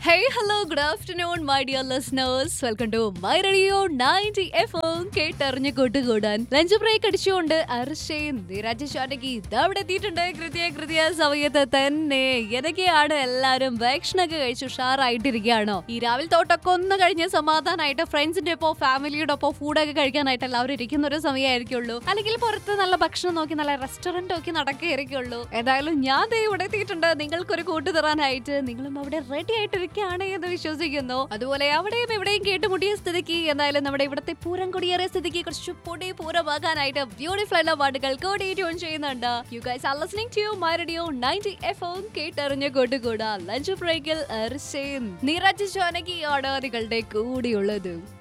Hey, hello, good afternoon, my dear listeners. Welcome to My Radio 90 FM. കേട്ടറിഞ്ഞ് കൂട്ടുകൂടാൻ lunch break അടിച്ചുകൊണ്ട് അർഷയും നിരാജശാനകി ഇതവിടെ എത്തിയിട്ടുണ്ട്. കൃത്യ സമയത്ത് തന്നെ ഏതൊക്കെയാണ് എല്ലാവരും ഭക്ഷണമൊക്കെ കഴിച്ച് ഉഷാറായിട്ടിരിക്കുകയാണോ? ഈ രാവിലെ തോട്ടൊക്കെ ഒന്ന് കഴിഞ്ഞ് സമാധാനമായിട്ട് ഫ്രണ്ട്സിന്റെ ഒപ്പം ഫാമിലിയുടെ ഒപ്പം ഫുഡൊക്കെ കഴിക്കാനായിട്ട് എല്ലാവരും ഇരിക്കുന്ന ഒരു സമയമായിരിക്കുള്ളൂ. അല്ലെങ്കിൽ പുറത്ത് നല്ല ഭക്ഷണം നോക്കി നല്ല റെസ്റ്റോറന്റ് നോക്കി നടക്കുകയായിരിക്കുള്ളൂ. ഏതായാലും ഞാൻ ദേ ഇവിടെ എത്തിയിട്ടുണ്ട്. നിങ്ങൾക്കൊരു കൂട്ടു തരാനായിട്ട്. നിങ്ങളും അവിടെ റെഡി ആയിട്ടിരിക്കുകയാണ് എന്ന് വിശ്വസിക്കുന്നു. അതുപോലെ അവിടെയും ഇവിടെയും കേട്ടുമുട്ടിയ സ്ഥിതിക്ക് എന്തായാലും നമ്മുടെ ഇവിടുത്തെ പൂരം കൊടിയേറിയ സ്ഥിതിക്ക് കുറച്ച് പൊടി പൂരമാകാനായിട്ട് ബ്യൂട്ടിഫുൾ ആയിട്ടുള്ള പാട്ടുകൾ കൂടി ട്യൂൺ ചെയ്യുന്നുണ്ട്. You guys are listening to my radio 90 FM. കേട്ടറിഞ്ഞ കൂട്ടുകൂടാ lunch ബ്രേക്കിൽ നീരജ് ജാനകിയാണ് നിങ്ങളുടെ കൂടിയുള്ളത്.